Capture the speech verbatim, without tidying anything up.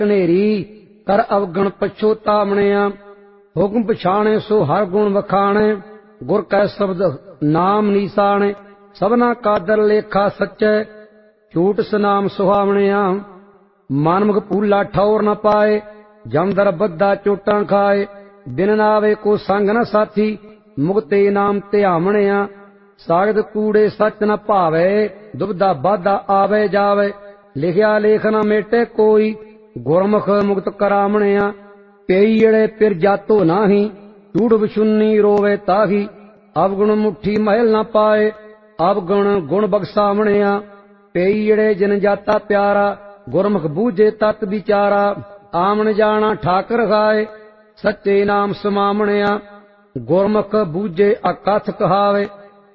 कनेरी कर अवगण पछोतावणिया। हुक्म पछाणे सो हर गुण वखाणे, गुर कै शब्द नाम नीसाणे। सबना कादर लेखा सच्चै, झूठ सनाम सुहावणिया। मानमुख पूला ठौर न पाए, जमदर बद्दा चोटां खाए। बिन नावे को संग न साथी, मुक्ते नाम ध्यावणिया। सागद कूड़े सच न भावे, दुबदा बाधा आवे जावे। लिखिया लेख न मेटे कोई, गुरमुख मुक्त करावणिया। पेई अड़े पिर जातो नाही, झूठ बशुन्नी रोवे ताही। अवगुण मुट्ठी महल न पाए, अवगुण गुण बख्सावणिया। पेई अड़े जिन जाता प्यारा, गुरमुख बूझे तत विचारा। आमन जाना ठाकर खाए, सच्चे नाम समावणिया। गुरमुख बूझे अकथ कहावे,